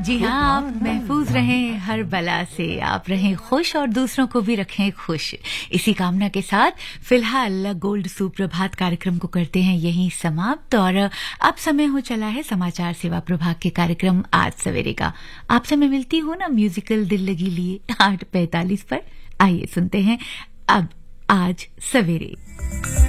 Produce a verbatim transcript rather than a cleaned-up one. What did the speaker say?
जी हाँ, आप महफूज रहें हर बला से, आप रहें खुश और दूसरों को भी रखें खुश। इसी कामना के साथ फिलहाल गोल्ड सुप्रभात कार्यक्रम को करते हैं यहीं समाप्त और अब समय हो चला है समाचार सेवा प्रभाग के कार्यक्रम आज सवेरे का। आपसे मैं मिलती हूँ ना म्यूजिकल दिल लगी लिए आठ पैंतालीस पर। आइए सुनते हैं अब आज सवेरे।